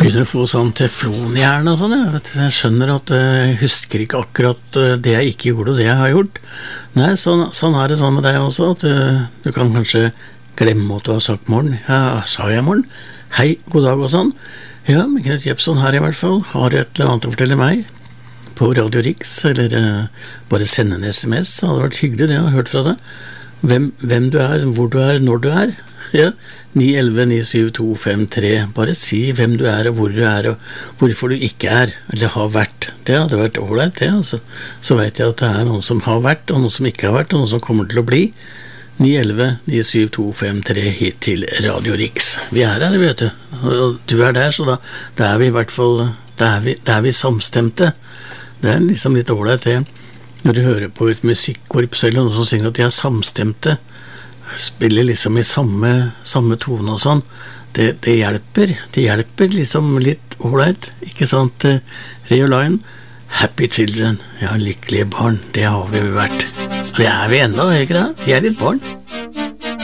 begynner å få sånn teflonjern og sånn. Jeg skjønner at jeg husker ikke akkurat det jeg ikke gjorde og det jeg har gjort. Nei, sånn det sånn med deg også, at du kan kanskje glemme at du har sagt morgen. Ja, sa jeg morgen? Hei, god dag og sånn. Ja, men Knut Jepson her i hvert fall har et eller annet å fortelle meg på Radio Riks, eller bare sende en SMS, så hadde det vært hyggelig det å ha hørt fra deg. Hvem du er, hvor du er, når du er. Ja, 911-97253. Bare si hvem du er og hvor du er og hvorfor du ikke er, eller har vært. Det hadde vært ålreit, det. Altså. Så vet jeg at det er noen som har vært, og noen som ikke har vært, og noen som kommer til å bli. 911-97253 hit til Radio Riks. Vi er her, vet du. Og du er der, så da er vi i hvert fall, da er vi samstemte. Det er liksom litt ålreit, det. Når du hører på et musikkorps eller noen som synger at de er samstemte, spiller liksom i samme tone og sånn, det hjelper liksom litt ålreit, ikke sant? Ray og Lion, Happy Children, ja, lykkelige barn, det har vi vært. Og det er vi enda, ikke det? Vi er litt barn.